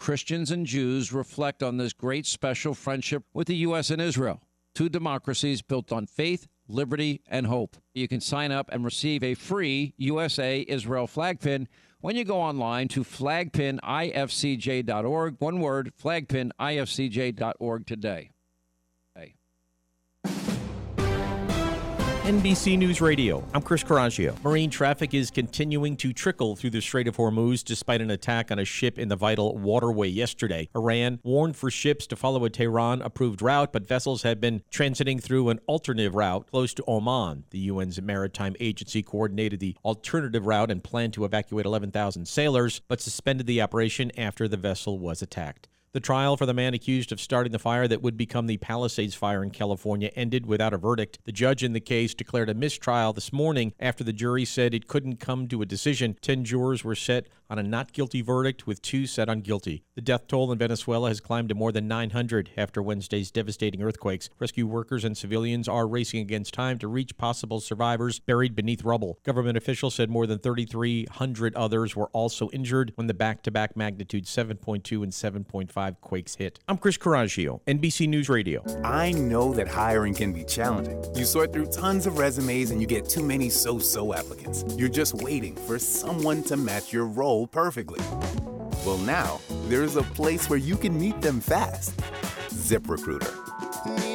Christians and Jews reflect on this great special friendship with the U.S. and Israel, two democracies built on faith, liberty, and hope. You can sign up and receive a free USA Israel flag pin when you go online to flagpinifcj.org. One word, flagpinifcj.org today. NBC News Radio, I'm Chris Coraggio. Marine traffic is continuing to trickle through the Strait of Hormuz despite an attack on a ship in the vital waterway yesterday. Iran warned for ships to follow a Tehran-approved route, but vessels have been transiting through an alternative route close to Oman. The UN's maritime agency coordinated the alternative route and planned to evacuate 11,000 sailors, but suspended the operation after the vessel was attacked. The trial for the man accused of starting the fire that would become the Palisades fire in California ended without a verdict. The judge in the case declared a mistrial this morning after the jury said it couldn't come to a decision. 10 jurors were set on a not guilty verdict, with 2 set on guilty. The death toll in Venezuela has climbed to more than 900 after Wednesday's devastating earthquakes. Rescue workers and civilians are racing against time to reach possible survivors buried beneath rubble. Government officials said more than 3,300 others were also injured when the back-to-back magnitude 7.2 and 7.5 quakes hit. I'm Chris Coraggio, NBC News Radio. I know that hiring can be challenging. You sort through tons of resumes and you get too many so-so applicants. You're just waiting for someone to match your role perfectly. Well, now there's a place where you can meet them fast. ZipRecruiter.